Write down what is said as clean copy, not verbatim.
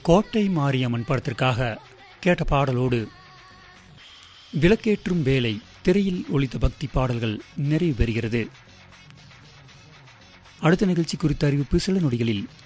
கோட்டை மாரியம்மன் படத்திற்காக கேட்ட பாடலோடு விளக்கேற்றும் வேலை திரையில் ஒலித்த பக்தி பாடல்கள் நிறைவு பெறுகிறது. அடுத்த நிகழ்ச்சி குறித்த அறிவிப்பு சில நொடிகளில்.